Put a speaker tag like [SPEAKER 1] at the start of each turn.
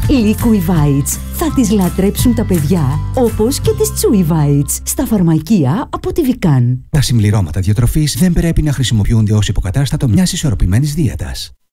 [SPEAKER 1] Liqui Bites. Θα τις λατρέψουν τα παιδιά, όπως και τις Chewy Bites. Στα φαρμακεία από τη Vican.
[SPEAKER 2] Τα συμπληρώματα διατροφής δεν πρέπει να χρησιμοποιούνται ως υποκατάστατο μιας ισορροπημένης δίαιτας.